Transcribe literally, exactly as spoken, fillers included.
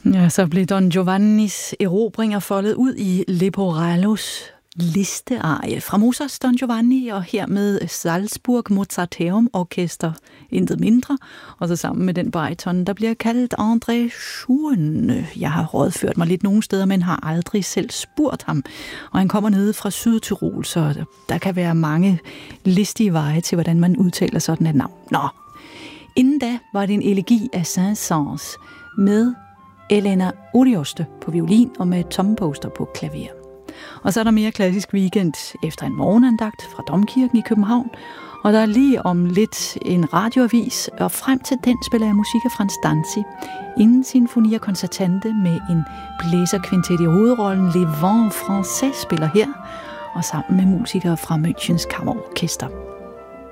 Ja, så blev Don Giovannis erobringer foldet ud i Leporellos listearie fra Mozarts Don Giovanni, og her med Salzburg Mozarteum Orkester, intet mindre, og så sammen med den bariton, der bliver kaldt André Schuhen. Jeg har rådført mig lidt nogle steder, men har aldrig selv spurgt ham, og han kommer nede fra Sydtyrol, så der kan være mange listige veje til, hvordan man udtaler sådan et navn. Nå, inden da var det en elegi af Saint-Saëns med Elena Urioste på violin og med Tom Poster på klaver. Og så er der mere klassisk weekend efter en morgenandagt fra Domkirken i København, og der er lige om lidt en radioavis, og frem til den spiller jeg musik af Frans Danzig, inden Sinfonia Concertante med en blæserkvintet i hovedrollen. Les Vents Français spiller her, og sammen med musikere fra Münchens Kammerorkester.